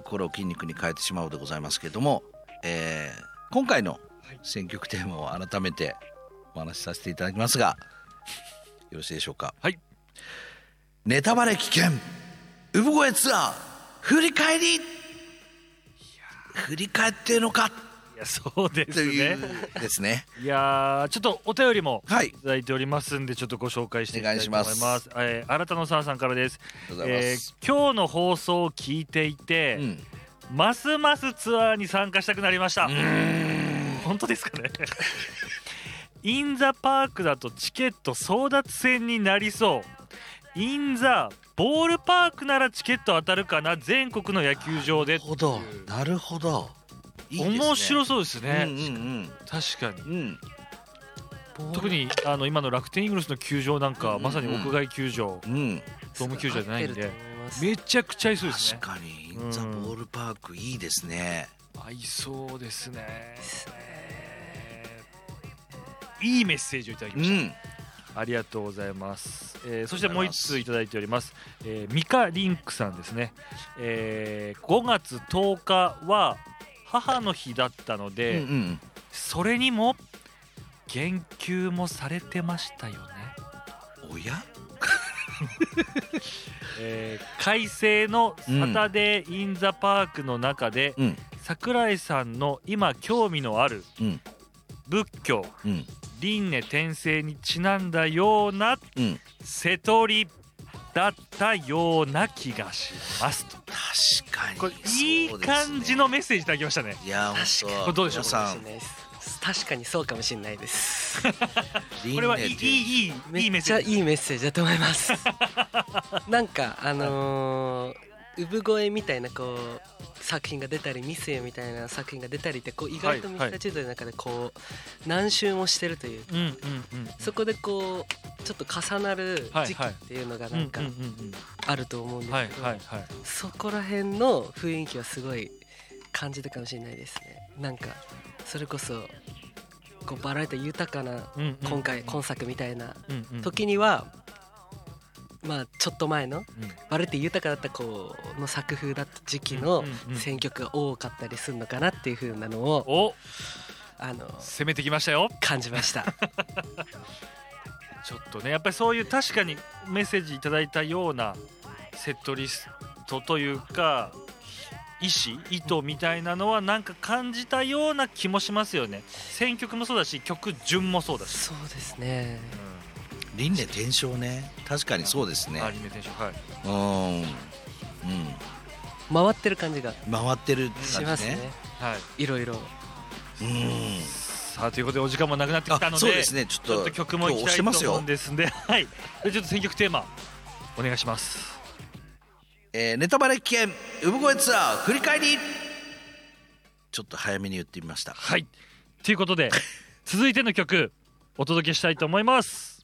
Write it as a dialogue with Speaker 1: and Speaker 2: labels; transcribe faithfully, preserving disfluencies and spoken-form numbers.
Speaker 1: 心を筋肉に変えてしまうでございますけれども、えー、今回の選曲テーマを改めてお話しさせていただきますが、よろしいでしょうか。
Speaker 2: はい。
Speaker 1: ネタバレ危険産声ツアー振り返り。いや振り返ってるのか。
Speaker 2: いやそうです
Speaker 1: とい
Speaker 2: ね
Speaker 1: うですね。
Speaker 2: いやちょっとお便りも
Speaker 1: はい
Speaker 2: いただいておりますんで、ちょっとご紹介していきたいと思います。
Speaker 1: お願いします。
Speaker 2: えー、新田の沢さんからです。
Speaker 1: ありがとうございます。
Speaker 2: えー、今日の放送を聞いていて、うん、ますますツアーに参加したくなりました。うーん本当ですかねインザパークだとチケット争奪戦になりそう。インザボールパークならチケット当たるかな、全国の野球場で。
Speaker 1: なるほどなるほど、いいですね、
Speaker 2: 面白そうですね、
Speaker 1: うんうんうん、
Speaker 2: 確かに、うん、特にあの今の楽天イーグルスの球場なんか、うんうん、まさに屋外球場、うん、ドーム球場じゃないんでめちゃくちゃ合いそうですね。
Speaker 1: 確かにインザボールパークいいですね、
Speaker 2: うん、合いそうですね。いいメッセージをいただきました、うん、ありがとうございます。えー、そしてもう一通いただいております。えー、ミカリンクさんですね。えー、ごがつとおかは母の日だったので、うんうん、それにも言及もされてましたよね。
Speaker 1: おや
Speaker 2: えー、快晴のサタデー・イン・ザ・パークの中で、うん、桜井さんの今興味のある仏教、うん、輪廻転生にちなんだような瀬戸りだったような気がしますと。
Speaker 1: 確かに
Speaker 2: これいい感じのメッセージいただきましたね。
Speaker 1: いや
Speaker 2: 確かにこれどうでしょう。
Speaker 3: さん確かにそうかもしれないです
Speaker 2: これはいいいいいい
Speaker 3: めっちゃいいメッセージだと思いますなんかあのー、産声みたいなこう作品が出たり、ミスエみたいな作品が出たりってこう意外とミスターチルドの中でこう何周もしてるというか、そこでこうちょっと重なる時期っていうのがなんかあると思うんですけど、そこら辺の雰囲気はすごい感じたかもしれないですね。なんかそれこそこうバラエティ豊かな今回今作みたいな時にはまあちょっと前のバラエティ豊かだったこうの作風だった時期の選曲が多かったりするのかなっていう風なのをあの
Speaker 2: 攻めてきましたよ。
Speaker 3: 感じました
Speaker 2: ちょっとねやっぱりそういう確かにメッセージいただいたようなセットリストというか意思意図みたいなのはなんか感じたような気もしますよね。選曲もそうだし曲順もそうだし。
Speaker 3: そうですね、
Speaker 1: うん、輪廻転生ね、確かにそうですね。
Speaker 2: あ、輪廻転生、はい、
Speaker 1: うん、うん、
Speaker 3: 回ってる感じが
Speaker 1: 回ってる感じ、ね、
Speaker 3: しますね、はい、いろいろ。
Speaker 2: うん、さあということでお時間もなくなってきたので、
Speaker 1: そうですね、ちょっと、
Speaker 2: ちょっと曲もいきたいと思うんですんで、はい、でちょっと選曲テーマお願いします。
Speaker 1: えー、ネタバレ危険産声ツアー振り返り。ちょっと早めに言ってみました。
Speaker 2: はい、ということで続いての曲お届けしたいと思います。